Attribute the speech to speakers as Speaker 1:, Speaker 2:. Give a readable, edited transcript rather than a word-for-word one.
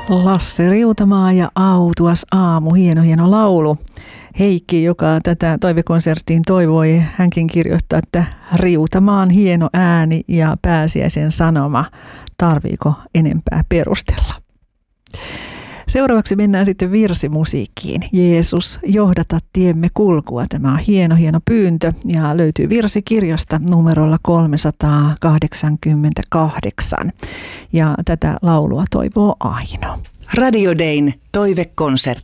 Speaker 1: Lasse Riutamaa ja Autuas aamu, hieno laulu. Heikki, joka tätä toivekonserttiin toivoi, hänkin kirjoittaa, että Riutamaan hieno ääni ja pääsiäisen sanoma. Tarviiko enempää perustella? Seuraavaksi mennään sitten virsimusiikkiin. Jeesus, johdata tiemme kulkua. Tämä on hieno pyyntö ja löytyy virsikirjasta numerolla 388. Ja tätä laulua toivoo Aino.
Speaker 2: Radio Dayn toivekonsertti.